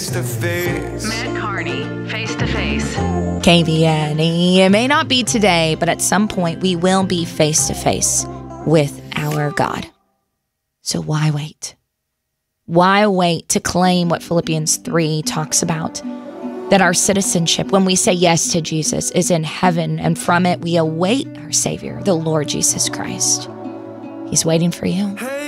face to face. Matt Carney, Face to Face. KVNE. It may not be today, but at some point we will be face to face with our God. So why wait? Why wait to claim what Philippians 3 talks about? That our citizenship, when we say yes to Jesus, is in heaven, and from it we await our Savior, the Lord Jesus Christ. He's waiting for you.